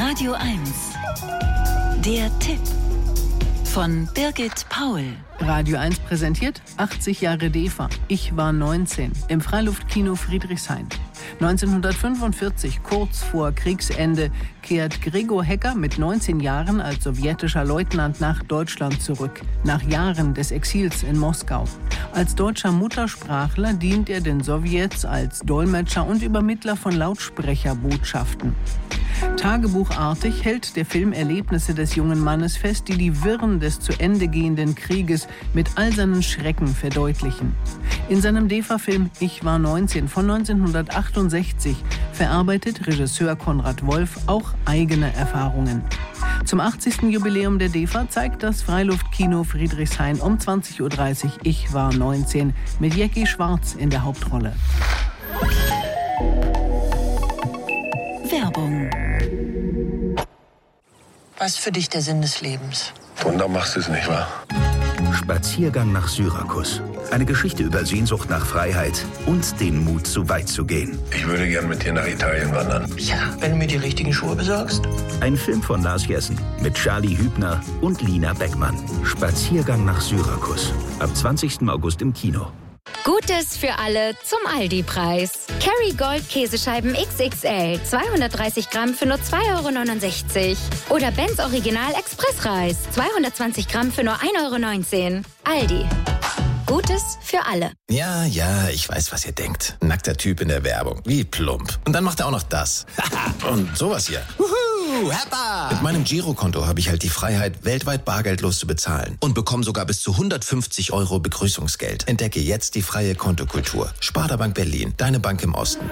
Radio 1. Der Tipp von Birgit Paul. Radio 1 präsentiert 80 Jahre DEFA. Ich war 19 im Freiluftkino Friedrichshain. 1945, kurz vor Kriegsende, kehrt Gregor Hecker mit 19 Jahren als sowjetischer Leutnant nach Deutschland zurück, nach Jahren des Exils in Moskau. Als deutscher Muttersprachler dient er den Sowjets als Dolmetscher und Übermittler von Lautsprecherbotschaften. Tagebuchartig hält der Film Erlebnisse des jungen Mannes fest, die die Wirren des zu Ende gehenden Krieges mit all seinen Schrecken verdeutlichen. In seinem DEFA-Film Ich war 19 von 1968 verarbeitet Regisseur Konrad Wolf auch eigene Erfahrungen. Zum 80. Jubiläum der DEFA zeigt das Freiluftkino Friedrichshain um 20.30 Uhr Ich war 19 mit Jackie Schwarz in der Hauptrolle. Werbung. Was ist für dich der Sinn des Lebens? Wunder machst du es nicht, wahr? Spaziergang nach Syrakus. Eine Geschichte über Sehnsucht nach Freiheit und den Mut, so weit zu gehen. Ich würde gern mit dir nach Italien wandern. Ja, wenn du mir die richtigen Schuhe besorgst. Ein Film von Lars Jessen mit Charlie Hübner und Lina Beckmann. Spaziergang nach Syrakus. Ab 20. August im Kino. Gutes für alle zum Aldi-Preis. Kerrygold Käsescheiben XXL, 230 Gramm für nur 2,69 €. Oder Benz Original Expressreis, 220 Gramm für nur 1,19 €. Aldi. Gutes für alle. Ja, ich weiß, was ihr denkt. Nackter Typ in der Werbung. Wie plump. Und dann macht er auch noch das. Und sowas hier. Heppa! Mit meinem Girokonto habe ich halt die Freiheit, weltweit bargeldlos zu bezahlen. Und bekomme sogar bis zu 150 € Begrüßungsgeld. Entdecke jetzt die freie Kontokultur. Sparda Bank Berlin. Deine Bank im Osten.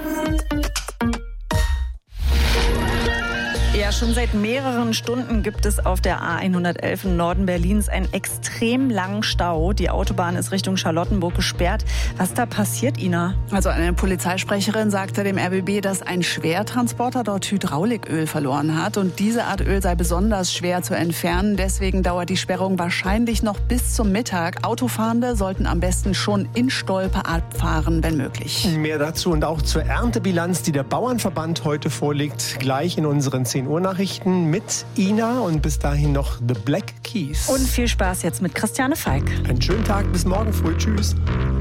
Ja, schon seit mehreren Stunden gibt es auf der A111 im Norden Berlins einen extrem langen Stau. Die Autobahn ist Richtung Charlottenburg gesperrt. Was da passiert, Ina? Also eine Polizeisprecherin sagte dem RBB, dass ein Schwertransporter dort Hydrauliköl verloren hat. Und diese Art Öl sei besonders schwer zu entfernen. Deswegen dauert die Sperrung wahrscheinlich noch bis zum Mittag. Autofahrende sollten am besten schon in Stolpe abfahren, wenn möglich. Mehr dazu und auch zur Erntebilanz, die der Bauernverband heute vorlegt, gleich in unseren 10 Uhr Nachrichten mit Ina und bis dahin noch The Black Keys. Und viel Spaß jetzt mit Christiane Falk. Einen schönen Tag, bis morgen früh. Tschüss.